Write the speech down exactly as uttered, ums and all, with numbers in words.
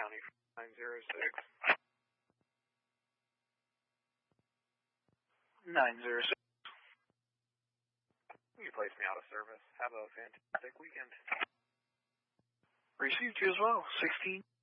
County nine zero six. nine zero six. You placed me out of service. Have a fantastic weekend. Received you as well. sixteen.